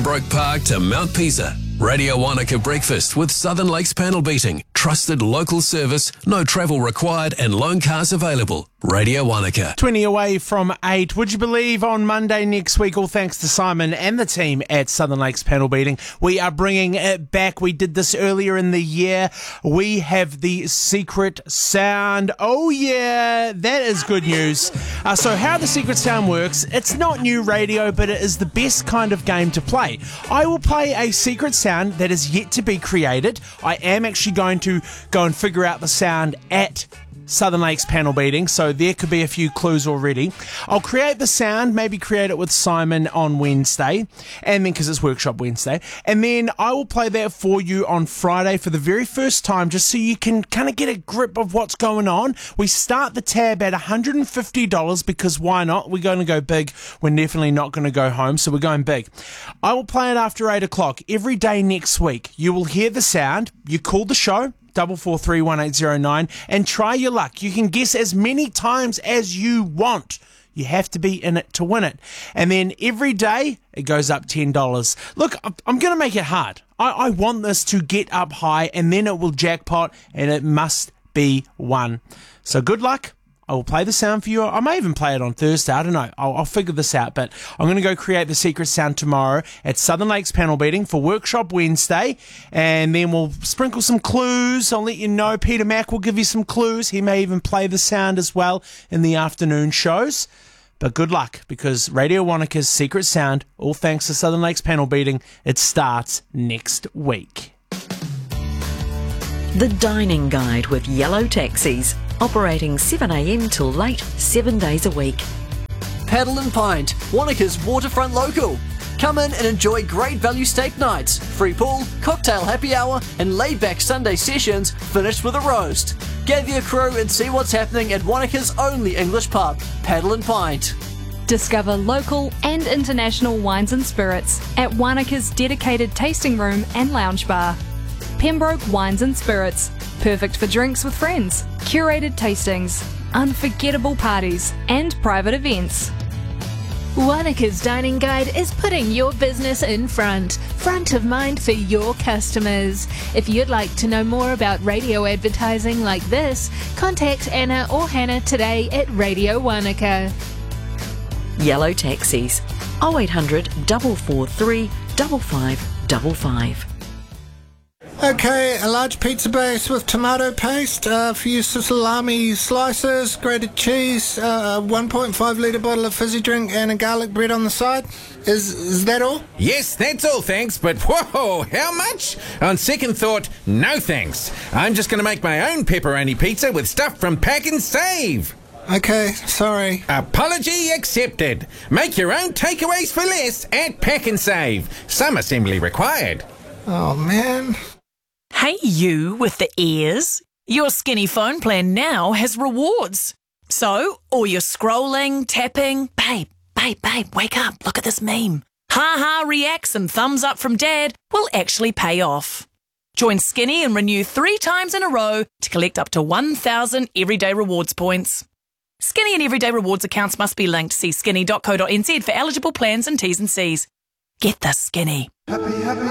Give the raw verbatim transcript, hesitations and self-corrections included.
Pembroke Park to Mount Pisa. Radio Wanaka Breakfast with Southern Lakes Panel Beating. Trusted local service, no travel required and loan cars available. Radio Wanaka. twenty away from eight. Would you believe on Monday next week, all thanks to Simon and the team at Southern Lakes Panel Beating, we are bringing it back. We did this earlier in the year. We have the secret sound. Oh yeah, that is good news. Uh, so how the secret sound works, it's not new radio, but it is the best kind of game to play. I will play a secret sound that is yet to be created. I am actually going to go and figure out the sound at Southern Lakes Panel Beating, so there could be a few clues already. I'll create the sound, maybe create it with Simon on Wednesday, and then because it's Workshop Wednesday, and then I will play that for you on Friday for the very first time, just so you can kind of get a grip of what's going on. We start the tab at one hundred fifty dollars because why not? We're going to go big. We're definitely not going to go home, so we're going big. I will play it after eight o'clock every day next week. You will hear the sound. You call the show, double four three one eight zero nine, and try your luck. You can guess as many times as you want. You have to be in it to win it. And then every day, it goes up ten dollars. Look, I'm going to make it hard. I, I want this to get up high, and then it will jackpot, and it must be won. So good luck. I will play the sound for you. I may even play it on Thursday. I don't know. I'll, I'll figure this out. But I'm going to go create the secret sound tomorrow at Southern Lakes Panel Beating for Workshop Wednesday. And then we'll sprinkle some clues. I'll let you know. Peter Mack will give you some clues. He may even play the sound as well in the afternoon shows. But good luck, because Radio Wanaka's secret sound, all thanks to Southern Lakes Panel Beating, it starts next week. The Dining Guide with Yellow Taxis, operating seven a m till late, seven days a week. Paddle and Pint, Wanaka's waterfront local. Come in and enjoy great value steak nights, free pool, cocktail happy hour, and laid-back Sunday sessions finished with a roast. Gather your crew and see what's happening at Wanaka's only English pub, Paddle and Pint. Discover local and international wines and spirits at Wanaka's dedicated tasting room and lounge bar. Pembroke Wines and Spirits, perfect for drinks with friends, curated tastings, unforgettable parties, and private events. Wanaka's Dining Guide is putting your business in front, front of mind for your customers. If you'd like to know more about radio advertising like this, contact Anna or Hannah today at Radio Wanaka. Yellow Taxis, oh eight hundred, four four three, five five five five. Okay, a large pizza base with tomato paste, uh, a few salami slices, grated cheese, uh, a one point five litre bottle of fizzy drink, and a garlic bread on the side. Is is that all? Yes, that's all, thanks, but whoa, how much? On second thought, no thanks. I'm just going to make my own pepperoni pizza with stuff from Pack and Save. Okay, sorry. Apology accepted. Make your own takeaways for less at Pack and Save. Some assembly required. Oh, man. Hey, you with the ears. Your Skinny phone plan now has rewards. So, all your scrolling, tapping, babe, babe, babe, wake up, look at this meme. Ha-ha reacts and thumbs up from dad will actually pay off. Join Skinny and renew three times in a row to collect up to one thousand Everyday Rewards points. Skinny and Everyday Rewards accounts must be linked. See skinny dot co dot n z for eligible plans and T's and C's. Get this, Skinny. Happy, happy,